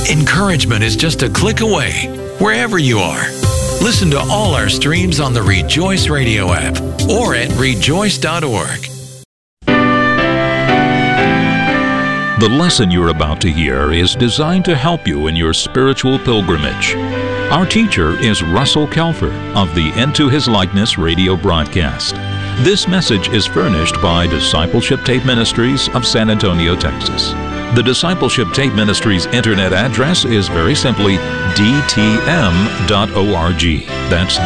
Encouragement is just a click away, wherever you are. Listen to all our streams on the Rejoice Radio app or at rejoice.org. The lesson you're about to hear is designed to help you in your spiritual pilgrimage. Our teacher is Russell Kelfer of the Into His Likeness radio broadcast. This message is furnished by Discipleship Tape Ministries of San Antonio, Texas. The Discipleship Tape Ministries internet address is very simply dtm.org. That's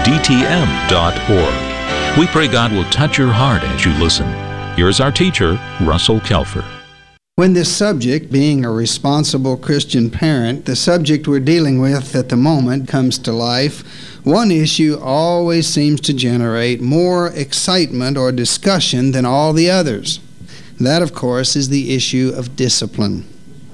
dtm.org. We pray God will touch your heart as you listen. Here's our teacher, Russell Kelfer. When this subject, being a responsible Christian parent, the subject we're dealing with at the moment, comes to life, one issue always seems to generate more excitement or discussion than all the others. That, of course, is the issue of discipline.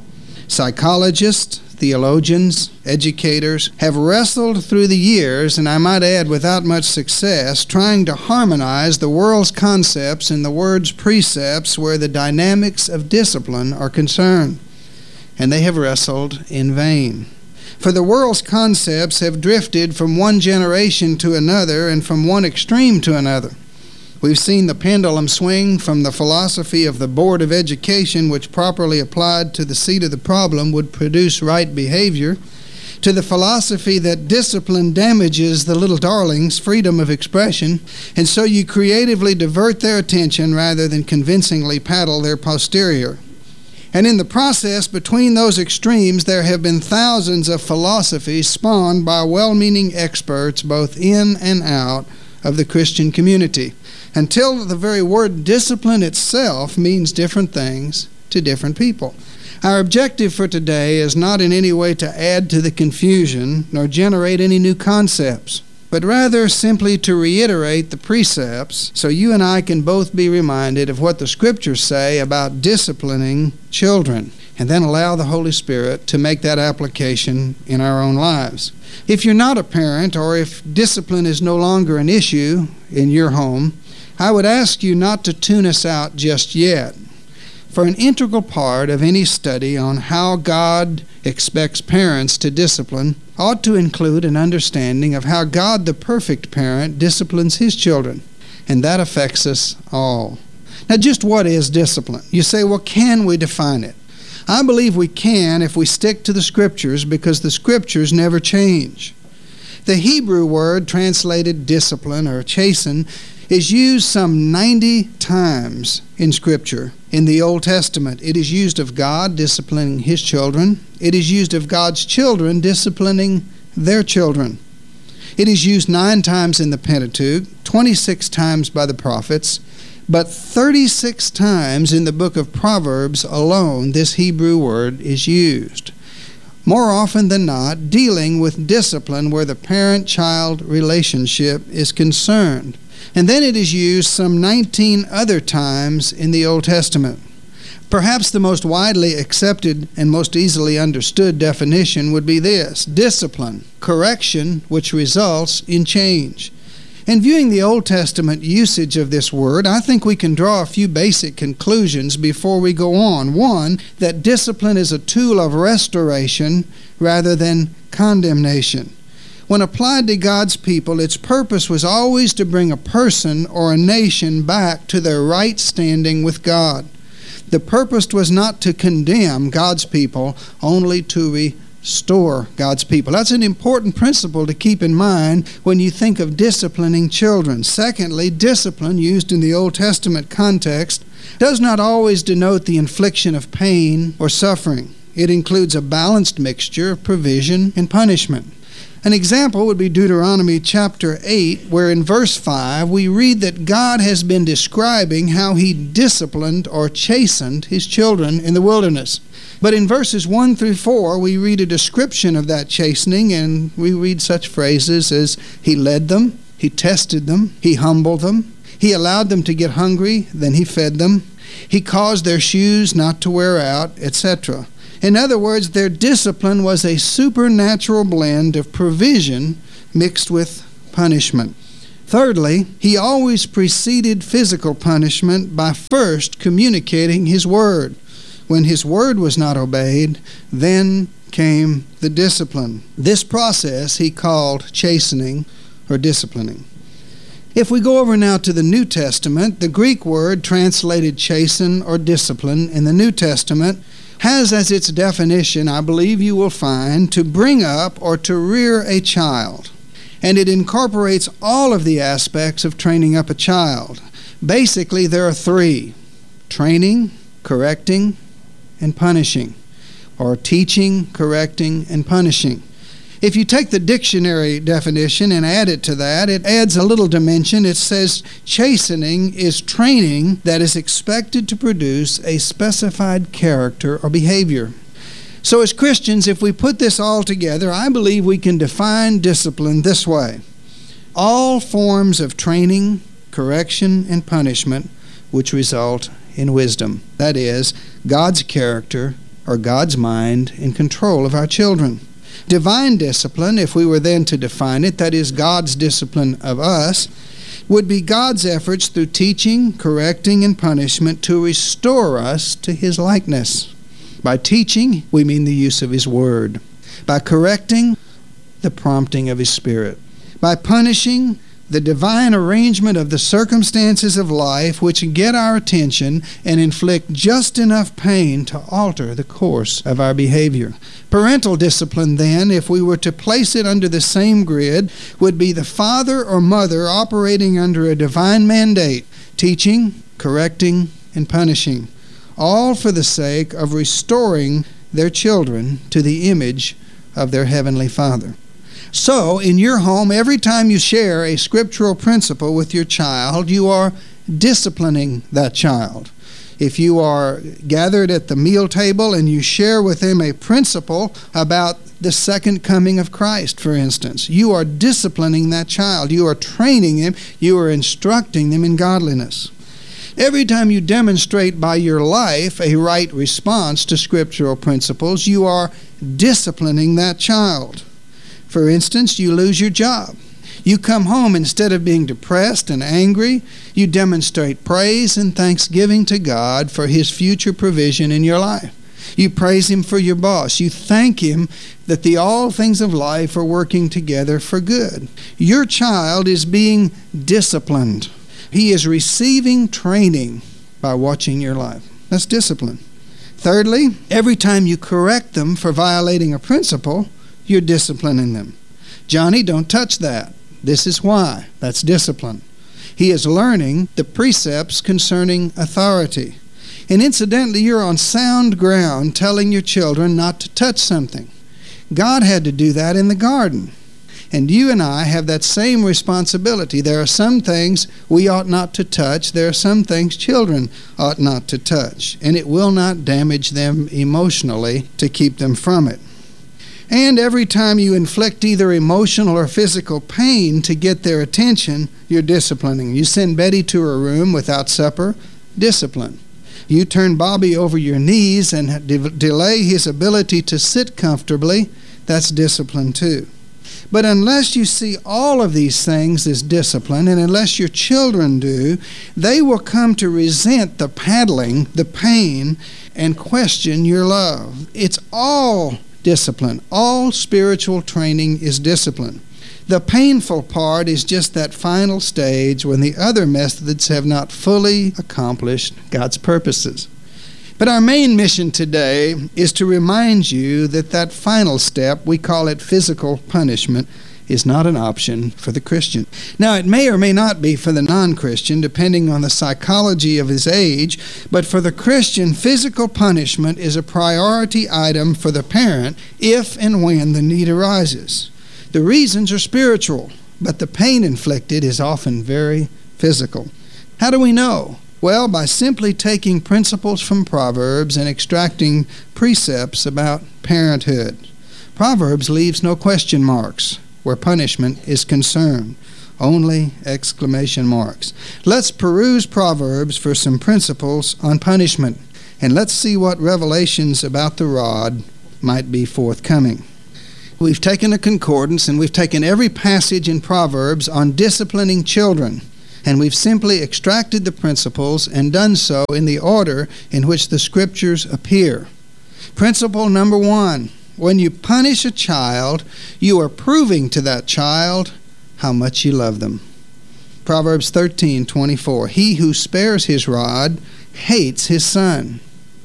Psychologists, theologians, educators have wrestled through the years, and I might add without much success, trying to harmonize the world's concepts and the Word's precepts where the dynamics of discipline are concerned. And they have wrestled in vain. For the world's concepts have drifted from one generation to another and from one extreme to another. We've seen the pendulum swing from the philosophy of the Board of Education, which properly applied to the seat of the problem would produce right behavior, to the philosophy that discipline damages the little darling's freedom of expression, and so you creatively divert their attention rather than convincingly paddle their posterior. And in the process between those extremes, there have been thousands of philosophies spawned by well-meaning experts both in and out of the Christian community, until the very word discipline itself means different things to different people. Our objective for today is not in any way to add to the confusion nor generate any new concepts, but rather simply to reiterate the precepts so you and I can both be reminded of what the Scriptures say about disciplining children, and then allow the Holy Spirit to make that application in our own lives. If you're not a parent, or if discipline is no longer an issue in your home, I would ask you not to tune us out just yet. For an integral part of any study on how God expects parents to discipline ought to include an understanding of how God, the perfect parent, disciplines His children. And that affects us all. Now, just what is discipline? You say, well, can we define it? I believe we can if we stick to the Scriptures, because the Scriptures never change. The Hebrew word translated discipline or chasten is used some 90 times in Scripture. In the Old Testament, it is used of God disciplining His children. It is used of God's children disciplining their children. It is used 9 times in the Pentateuch, 26 times by the prophets, but 36 times in the book of Proverbs alone this Hebrew word is used. More often than not, dealing with discipline where the parent-child relationship is concerned. And then it is used some 19 other times in the Old Testament. Perhaps the most widely accepted and most easily understood definition would be this: discipline, correction which results in change. In viewing the Old Testament usage of this word, I think we can draw a few basic conclusions before we go on. One, that discipline is a tool of restoration rather than condemnation. When applied to God's people, its purpose was always to bring a person or a nation back to their right standing with God. The purpose was not to condemn God's people, only to restore God's people. That's an important principle to keep in mind when you think of disciplining children. Secondly, discipline used in the Old Testament context does not always denote the infliction of pain or suffering. It includes a balanced mixture of provision and punishment. An example would be Deuteronomy chapter 8, where in verse 5 we read that God has been describing how He disciplined or chastened His children in the wilderness. But in verses 1 through 4 we read a description of that chastening, and we read such phrases as He led them, He tested them, He humbled them, He allowed them to get hungry, then He fed them, He caused their shoes not to wear out, etc. In other words, their discipline was a supernatural blend of provision mixed with punishment. Thirdly, He always preceded physical punishment by first communicating His word. When His word was not obeyed, then came the discipline. This process he called chastening or disciplining. If we go over now to the New Testament, the Greek word translated chasten or discipline in the New Testament has as its definition, I believe you will find, to bring up or to rear a child. And it incorporates all of the aspects of training up a child. Basically, there are three: training, correcting, and punishing, or teaching, correcting, and punishing. If you take the dictionary definition and add it to that, it adds a little dimension. It says chastening is training that is expected to produce a specified character or behavior. So as Christians, if we put this all together, I believe we can define discipline this way: all forms of training, correction, and punishment which result in wisdom. That is, God's character or God's mind in control of our children. Divine discipline, if we were then to define it, that is God's discipline of us, would be God's efforts through teaching, correcting, and punishment to restore us to His likeness. By teaching, we mean the use of His Word. By correcting, the prompting of His Spirit. By punishing, the divine arrangement of the circumstances of life which get our attention and inflict just enough pain to alter the course of our behavior. Parental discipline, then, if we were to place it under the same grid, would be the father or mother operating under a divine mandate, teaching, correcting, and punishing, all for the sake of restoring their children to the image of their Heavenly Father. So, in your home, every time you share a scriptural principle with your child, you are disciplining that child. If you are gathered at the meal table and you share with them a principle about the second coming of Christ, for instance, you are disciplining that child. You are training him. You are instructing them in godliness. Every time you demonstrate by your life a right response to scriptural principles, you are disciplining that child. For instance, you lose your job. You come home, instead of being depressed and angry, you demonstrate praise and thanksgiving to God for His future provision in your life. You praise Him for your boss. You thank Him that all things of life are working together for good. Your child is being disciplined. He is receiving training by watching your life. That's discipline. Thirdly, every time you correct them for violating a principle, you're disciplining them. Johnny, don't touch that. This is why. That's discipline. He is learning the precepts concerning authority. And incidentally, you're on sound ground telling your children not to touch something. God had to do that in the garden. And you and I have that same responsibility. There are some things we ought not to touch. There are some things children ought not to touch. And it will not damage them emotionally to keep them from it. And every time you inflict either emotional or physical pain to get their attention, you're disciplining. You send Betty to her room without supper, discipline. You turn Bobby over your knees and delay his ability to sit comfortably, that's discipline too. But unless you see all of these things as discipline, and unless your children do, they will come to resent the paddling, the pain, and question your love. It's all discipline. All spiritual training is discipline. The painful part is just that final stage when the other methods have not fully accomplished God's purposes. But our main mission today is to remind you that final step, we call it physical punishment, is not an option for the Christian. Now, it may or may not be for the non-Christian, depending on the psychology of his age, but for the Christian, physical punishment is a priority item for the parent if and when the need arises. The reasons are spiritual, but the pain inflicted is often very physical. How do we know? Well, by simply taking principles from Proverbs and extracting precepts about parenthood. Proverbs leaves no question marks where punishment is concerned, only exclamation marks. Let's peruse Proverbs for some principles on punishment, and let's see what revelations about the rod might be forthcoming. We've taken a concordance and we've taken every passage in Proverbs on disciplining children, and we've simply extracted the principles and done so in the order in which the Scriptures appear. Principle number 1, When you punish a child, you are proving to that child how much you love them. Proverbs 13:24. He who spares his rod hates his son.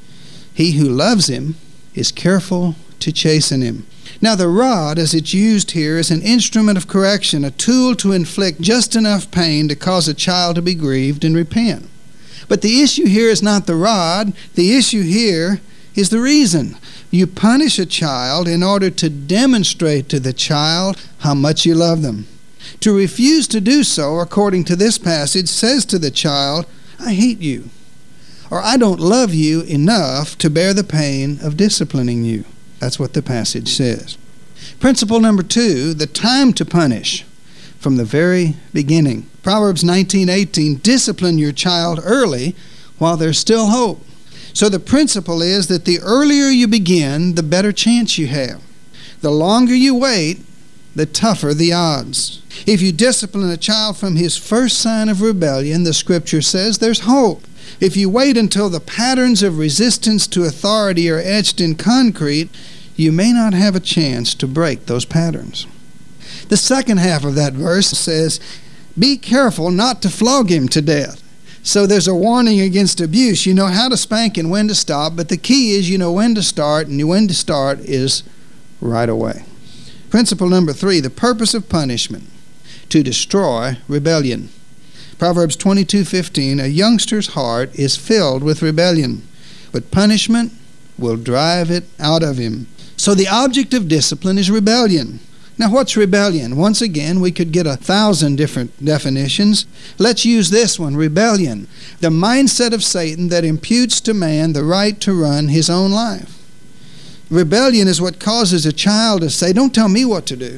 He who loves him is careful to chasten him. Now the rod, as it's used here, is an instrument of correction, a tool to inflict just enough pain to cause a child to be grieved and repent. But the issue here is not the rod. The issue here is the reason. You punish a child in order to demonstrate to the child how much you love them. To refuse to do so, according to this passage, says to the child, I hate you, or I don't love you enough to bear the pain of disciplining you. That's what the passage says. Principle number 2, the time to punish from the very beginning. Proverbs 19:18, discipline your child early while there's still hope. So the principle is that the earlier you begin, the better chance you have. The longer you wait, the tougher the odds. If you discipline a child from his first sign of rebellion, the Scripture says there's hope. If you wait until the patterns of resistance to authority are etched in concrete, you may not have a chance to break those patterns. The second half of that verse says, be careful not to flog him to death. So there's a warning against abuse. You know how to spank and when to stop, but the key is you know when to start, and when to start is right away. Principle number 3, the purpose of punishment, to destroy rebellion. Proverbs 22:15, a youngster's heart is filled with rebellion, but punishment will drive it out of him. So the object of discipline is rebellion. Now what's rebellion? Once again, we could get 1,000 different definitions. Let's use this one, rebellion. The mindset of Satan that imputes to man the right to run his own life. Rebellion is what causes a child to say, don't tell me what to do.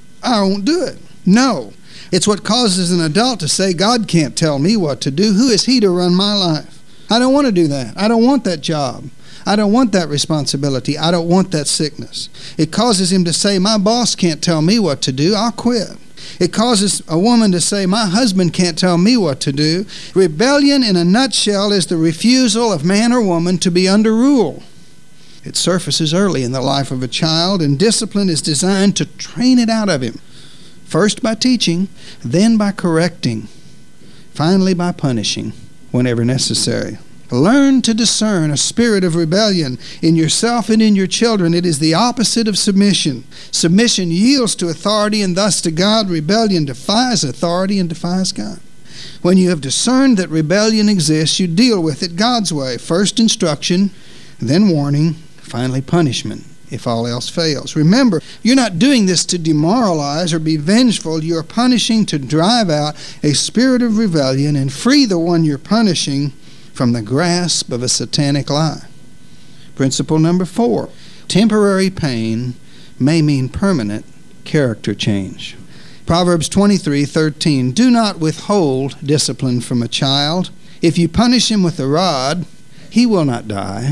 I won't do it. No. It's what causes an adult to say, God can't tell me what to do. Who is he to run my life? I don't want to do that. I don't want that job. I don't want that responsibility. I don't want that sickness. It causes him to say, my boss can't tell me what to do. I'll quit. It causes a woman to say, my husband can't tell me what to do. Rebellion, in a nutshell, is the refusal of man or woman to be under rule. It surfaces early in the life of a child, and discipline is designed to train it out of him. First by teaching, then by correcting, finally by punishing whenever necessary. Learn to discern a spirit of rebellion in yourself and in your children. It is the opposite of submission. Submission yields to authority and thus to God. Rebellion defies authority and defies God. When you have discerned that rebellion exists, you deal with it God's way. First instruction, then warning, finally punishment if all else fails. Remember, you're not doing this to demoralize or be vengeful. You're punishing to drive out a spirit of rebellion and free the one you're punishing from the grasp of a satanic lie. Principle number 4, temporary pain may mean permanent character change. Proverbs 23:13, do not withhold discipline from a child. If you punish him with a rod, he will not die.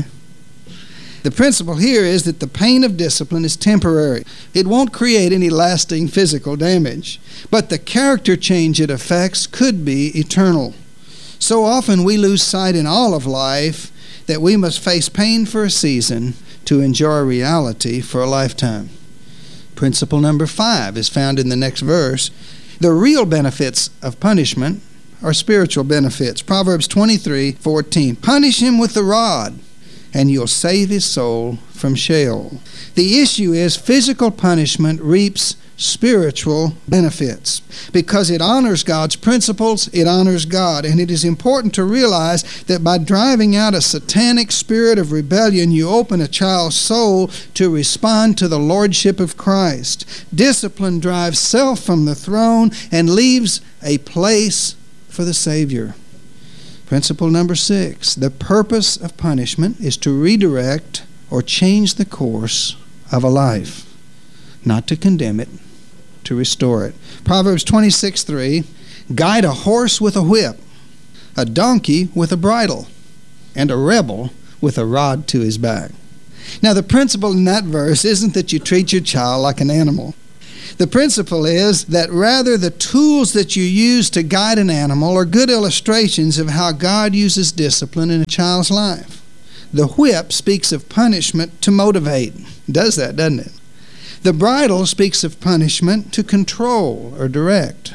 The principle here is that the pain of discipline is temporary. It won't create any lasting physical damage, but the character change it affects could be eternal. So often we lose sight in all of life that we must face pain for a season to enjoy reality for a lifetime. Principle number 5 is found in the next verse. The real benefits of punishment are spiritual benefits. Proverbs 23:14, punish him with the rod, and you'll save his soul from Sheol. The issue is physical punishment reaps spiritual benefits. Because it honors God's principles, it honors God. And it is important to realize that by driving out a satanic spirit of rebellion, you open a child's soul to respond to the lordship of Christ. Discipline drives self from the throne and leaves a place for the Savior. Principle number 6, the purpose of punishment is to redirect or change the course of a life, not to condemn it, to restore it. Proverbs 26:3, guide a horse with a whip, a donkey with a bridle, and a rebel with a rod to his back. Now the principle in that verse isn't that you treat your child like an animal. The principle is that rather the tools that you use to guide an animal are good illustrations of how God uses discipline in a child's life. The whip speaks of punishment to motivate. It does that, doesn't it? The bridle speaks of punishment to control or direct.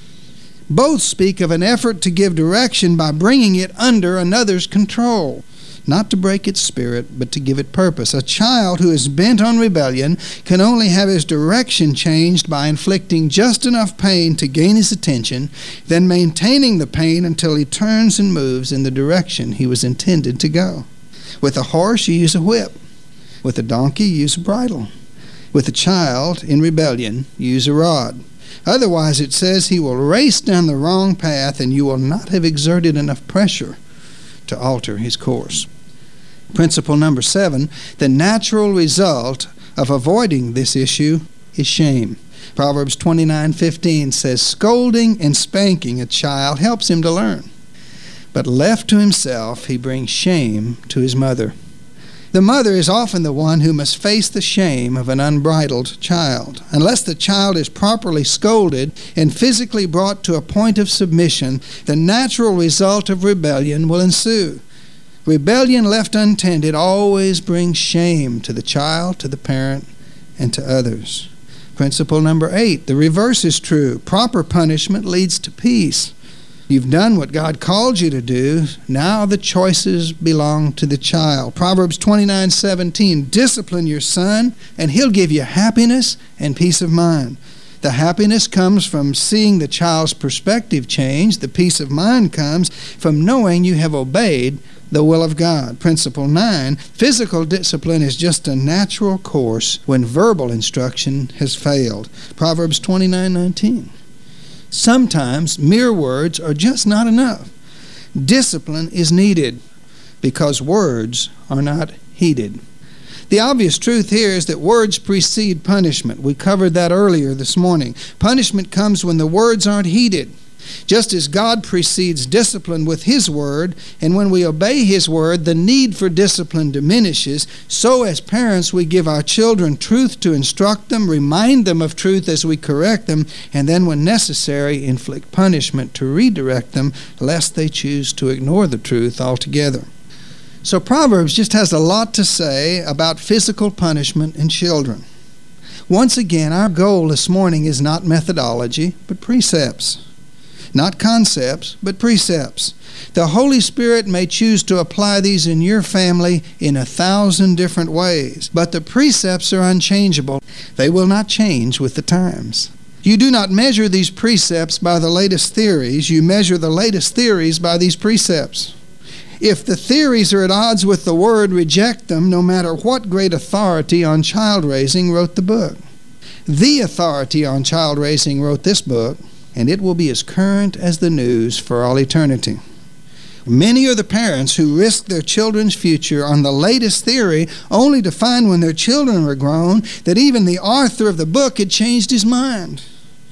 Both speak of an effort to give direction by bringing it under another's control, not to break its spirit, but to give it purpose. A child who is bent on rebellion can only have his direction changed by inflicting just enough pain to gain his attention, then maintaining the pain until he turns and moves in the direction he was intended to go. With a horse, you use a whip. With a donkey, you use a bridle. With a child in rebellion, you use a rod. Otherwise, it says he will race down the wrong path and you will not have exerted enough pressure to alter his course. Principle number 7, the natural result of avoiding this issue is shame. Proverbs 29:15 says, scolding and spanking a child helps him to learn, but left to himself, he brings shame to his mother. The mother is often the one who must face the shame of an unbridled child. Unless the child is properly scolded and physically brought to a point of submission, the natural result of rebellion will ensue. Rebellion left untended always brings shame to the child, to the parent, and to others. Principle number 8, the reverse is true. Proper punishment leads to peace. You've done what God called you to do. Now the choices belong to the child. Proverbs 29:17, discipline your son, and he'll give you happiness and peace of mind. The happiness comes from seeing the child's perspective change. The peace of mind comes from knowing you have obeyed the will of God. Principle 9, physical discipline is just a natural course when verbal instruction has failed. Proverbs 29:19. Sometimes mere words are just not enough. Discipline is needed because words are not heeded. The obvious truth here is that words precede punishment. We covered that earlier this morning. Punishment comes when the words aren't heeded. Just as God precedes discipline with His Word, and when we obey His Word, the need for discipline diminishes, so as parents we give our children truth to instruct them, remind them of truth as we correct them, and then when necessary, inflict punishment to redirect them, lest they choose to ignore the truth altogether. So Proverbs just has a lot to say about physical punishment in children. Once again, our goal this morning is not methodology, but precepts. Not concepts, but precepts. The Holy Spirit may choose to apply these in your family in 1,000 different ways, but the precepts are unchangeable. They will not change with the times. You do not measure these precepts by the latest theories. You measure the latest theories by these precepts. If the theories are at odds with the Word, reject them, no matter what great authority on child raising wrote the book. The authority on child raising wrote this book, and it will be as current as the news for all eternity. Many are the parents who risk their children's future on the latest theory, only to find when their children were grown that even the author of the book had changed his mind.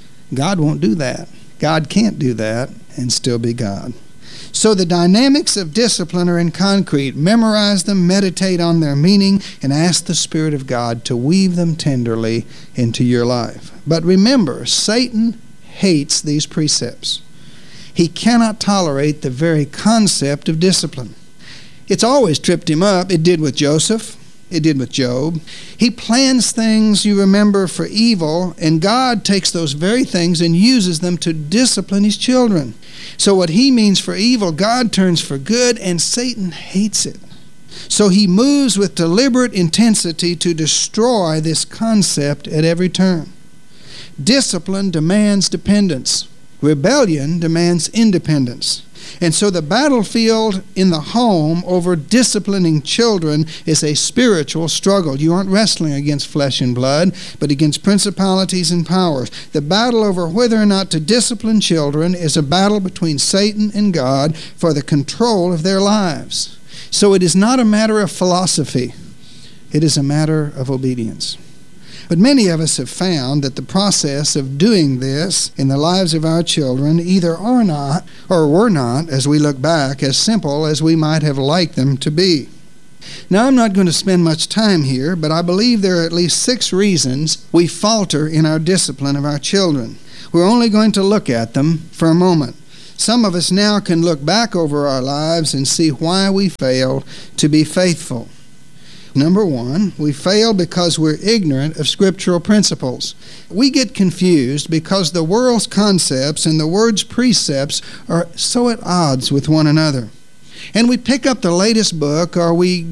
God won't do that. God can't do that and still be God. So the dynamics of discipline are in concrete. Memorize them, meditate on their meaning, and ask the Spirit of God to weave them tenderly into your life. But remember, Satan hates these precepts. He cannot tolerate the very concept of discipline. It's always tripped him up. It did with Joseph. It did with Job. He plans things, you remember, for evil, and God takes those very things and uses them to discipline His children. So what He means for evil, God turns for good, and Satan hates it. So he moves with deliberate intensity to destroy this concept at every turn. Discipline demands dependence. Rebellion demands independence. And so the battlefield in the home over disciplining children is a spiritual struggle. You aren't wrestling against flesh and blood, but against principalities and powers. The battle over whether or not to discipline children is a battle between Satan and God for the control of their lives. So it is not a matter of philosophy. It is a matter of obedience. But many of us have found that the process of doing this in the lives of our children either are not or were not, as we look back, as simple as we might have liked them to be. Now, I'm not going to spend much time here, but I believe there are at least 6 reasons we falter in our discipline of our children. We're only going to look at them for a moment. Some of us now can look back over our lives and see why we failed to be faithful. Number one, we fail because we're ignorant of scriptural principles. We get confused because the world's concepts and the Word's precepts are so at odds with one another. And we pick up the latest book, or we